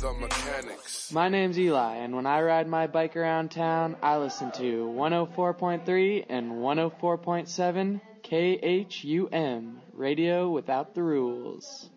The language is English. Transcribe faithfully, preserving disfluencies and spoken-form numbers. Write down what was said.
the mechanics. My name's Eli, and when I ride my bike around town, I listen to one oh four point three and one oh four point seven K H U M, Radio Without the Rules.